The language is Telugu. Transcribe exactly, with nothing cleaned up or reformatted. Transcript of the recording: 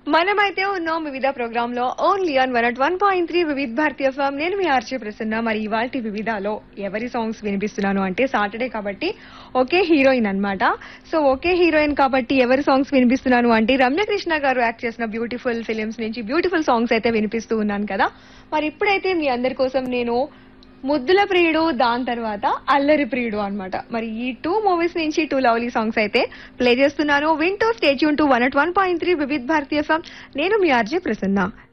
మనమైతే ఉన్నాం వివిధ ప్రోగ్రామ్ లో only on one at one point three వివిధ భారతీయ ఫామ్. నేను మీ ఆర్చే ప్రసన్న. మరి ఇవాల్టి వివిధలో ఎవరి సాంగ్స్ వినిపిస్తున్నాను అంటే సాటర్డే కాబట్టి ఒకే హీరోయిన్ అన్నమాట. సో ఒకే హీరోయిన్ కాబట్టి ఎవరి సాంగ్స్ వినిపిస్తున్నాను అంటే రమ్యకృష్ణ గారు యాక్ట్ చేసిన బ్యూటిఫుల్ ఫిలిమ్స్ నుంచి బ్యూటిఫుల్ సాంగ్స్ అయితే వినిపిస్తూ ఉన్నాను కదా. మరి ఇప్పుడైతే మీ అందరి కోసం నేను ముద్దుల ప్రియుడు, దాని తర్వాత అల్లరి ప్రియుడు అన్నమాట. మరి ఈ టూ మూవీస్ నుంచి టూ లవ్లీ సాంగ్స్ అయితే ప్లే చేస్తున్నాను. వింటూ stay tune to one at one point three వివిధ భారతీయ ఫామ్. నేను మీ ఆర్జే ప్రసన్న.